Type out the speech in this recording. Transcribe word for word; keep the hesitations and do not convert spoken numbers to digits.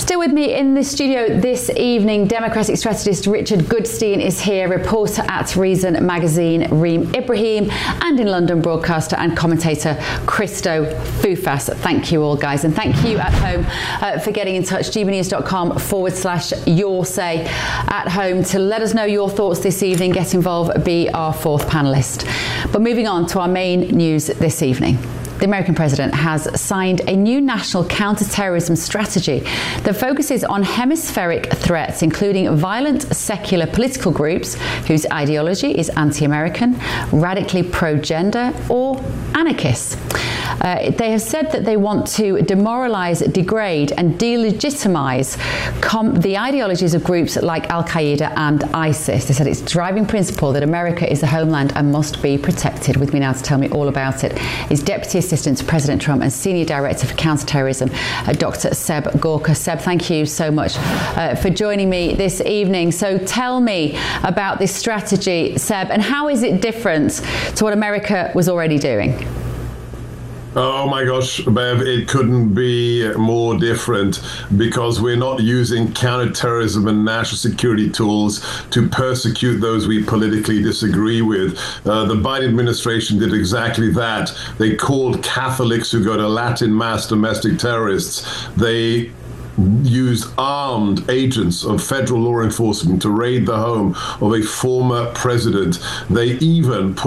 Still with me in the studio this evening, Democratic strategist Richard Goodstein is here, reporter at Reason Magazine, Reem Ibrahim, and in London, broadcaster and commentator Christo Foufas. Thank you all, guys, and thank you at home uh, for getting in touch. gbnews.com forward slash your say at home to let us know your thoughts this evening. Get involved, be our fourth panellist. But moving on to our main news this evening. The American president has signed a new national counter-terrorism strategy that focuses on hemispheric threats, including violent secular political groups whose ideology is anti-American, radically pro-gender, or anarchists. Uh, they have said that they want to demoralize, degrade, and delegitimize com- the ideologies of groups like Al-Qaeda and ISIS. They said it's a driving principle that America is the homeland and must be protected. With me now to tell me all about it is Deputy Assistant to President Trump and Senior Director for Counterterrorism, uh, Doctor Seb Gorka. Seb, thank you so much uh, for joining me this evening. So tell me about this strategy, Seb, and how is it different to what America was already doing? Oh my gosh, Bev, it couldn't be more different, because we're not using counterterrorism and national security tools to persecute those we politically disagree with. Uh, the Biden administration did exactly that. They called Catholics who go to Latin Mass domestic terrorists. They used armed agents of federal law enforcement to raid the home of a former president. They even put